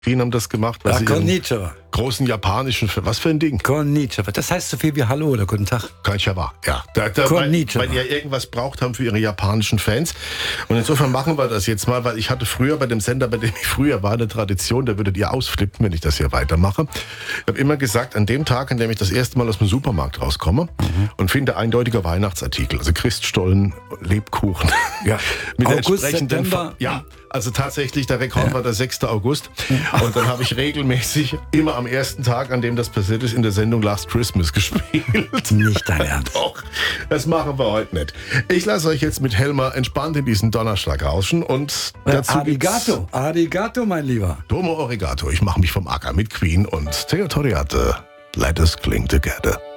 Queen haben das gemacht. Weil sie Konnichiwa. Großen japanischen, was für ein Ding? Konnichiwa. Das heißt so viel wie Hallo oder Guten Tag. Konnichiwa, ja. Konnichiwa. Weil die ja irgendwas braucht haben für ihre japanischen Fans. Und insofern machen wir das jetzt mal, weil ich hatte früher bei dem Sender, bei dem ich früher war, eine Tradition, da würdet ihr ausflippen, wenn ich das hier weitermache. Ich habe immer gesagt, an dem Tag, an dem ich das erste Mal aus dem Supermarkt rauskomme und finde eindeutiger Weihnachtsartikel, also Christstollen, Lebkuchen. Ja. Mit August, entsprechenden September. Ja, also tatsächlich, der Rekord war der 6. August. Und dann habe ich regelmäßig immer am ersten Tag, an dem das passiert ist, in der Sendung Last Christmas gespielt. Nicht dein Ernst. Doch, das machen wir heute nicht. Ich lasse euch jetzt mit Helmer entspannt in diesen Donnerstag rauschen und dazu Arigato. Arigato, mein Lieber. Domo Origato. Ich mache mich vom Acker mit Queen und Theotoriate. Let us cling together.